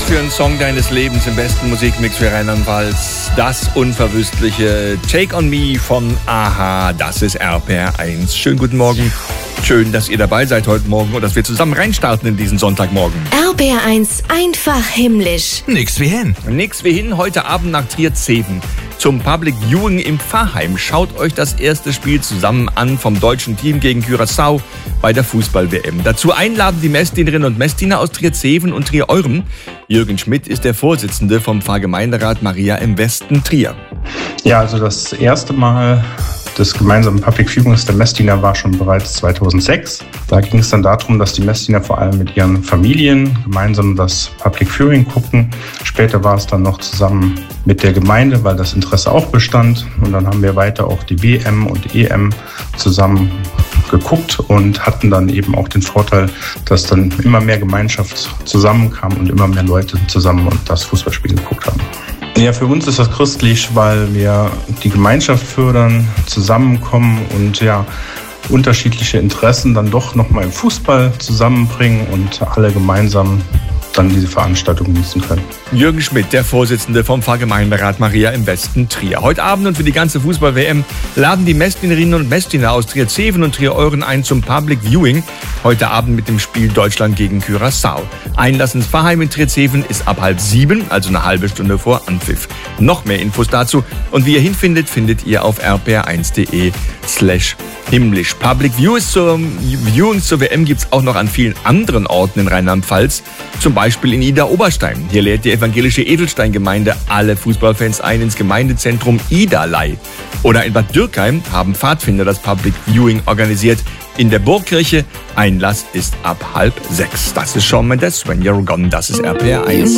für einen Song deines Lebens im besten Musikmix für Rheinland-Pfalz. Das unverwüstliche Take on Me von a-ha. Das ist RPR1. Schönen guten Morgen. Schön, dass ihr dabei seid heute Morgen und dass wir zusammen reinstarten in diesen Sonntagmorgen. RPR1 einfach himmlisch. Nix wie hin. Nix wie hin. Heute Abend nach Trier-Zeven zum Public Viewing im Pfarrheim. Schaut euch das erste Spiel zusammen an vom deutschen Team gegen Curaçao bei der Fußball-WM. Dazu einladen die Messdienerinnen und Messdiener aus Trier-Zeven und Trier-Euren. Jürgen Schmidt ist der Vorsitzende vom Pfarrgemeinderat Maria im Westen Trier. Ja, also das erste Mal des gemeinsamen Public Viewings der Messdiener war schon bereits 2006. Da ging es dann darum, dass die Messdiener vor allem mit ihren Familien gemeinsam das Public Viewing gucken. Später war es dann noch zusammen mit der Gemeinde, weil das Interesse auch bestand. Und dann haben wir weiter auch die WM und EM zusammen geguckt und hatten dann eben auch den Vorteil, dass dann immer mehr Gemeinschaft zusammenkam und immer mehr Leute zusammen und das Fußballspiel geguckt haben. Ja, für uns ist das christlich, weil wir die Gemeinschaft fördern, zusammenkommen und ja, unterschiedliche Interessen dann doch nochmal im Fußball zusammenbringen und alle gemeinsam dann diese Veranstaltung genießen können. Jürgen Schmidt, der Vorsitzende vom Pfarrgemeinderat Maria im Westen Trier. Heute Abend und für die ganze Fußball-WM laden die Messdienerinnen und Messdiener aus Trier-Zeven und Trier-Euren ein zum Public Viewing. Heute Abend mit dem Spiel Deutschland gegen Curaçao. Einlass ins Pfarrheim in Trier-Zeven ist ab 6:30, also eine halbe Stunde vor Anpfiff. Noch mehr Infos dazu und wie ihr hinfindet, findet ihr auf rpr1.de/himmlisch. Public Viewings zur WM gibt's auch noch an vielen anderen Orten in Rheinland-Pfalz. Zum Beispiel in Idar-Oberstein. Hier lädt die evangelische Edelstein-Gemeinde alle Fußballfans ein ins Gemeindezentrum Idarlei. Oder in Bad Dürkheim haben Pfadfinder das Public Viewing organisiert. In der Burgkirche. Einlass ist ab 5:30. Das ist Shawn Mendes, When You're Gone. Das ist RPR1.